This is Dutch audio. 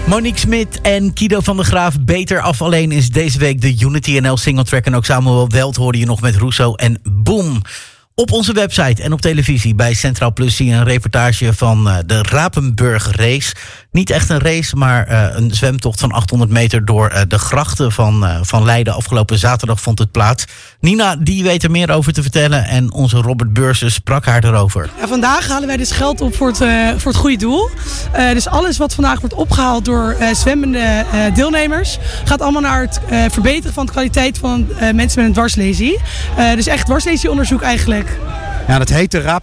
Monique Smit en Kido van der Graaf. Beter af alleen is deze week de Unity NL singletrack. En ook Samuel Welt hoorde je nog met Russo en Boom. Op onze website en op televisie bij Centraal Plus zie je een reportage van de Rapenburg Race. Niet echt een race, maar een zwemtocht van 800 meter door de grachten van Leiden. Afgelopen zaterdag vond het plaats. Nina, die weet er meer over te vertellen en onze Robert Beursen sprak haar erover. Ja, vandaag halen wij dus geld op voor het goede doel. Dus alles wat vandaag wordt opgehaald door zwemmende deelnemers gaat allemaal naar het verbeteren van de kwaliteit van mensen met een dwarslesie. Dus echt dwarslesieonderzoek eigenlijk. Ja, dat heet de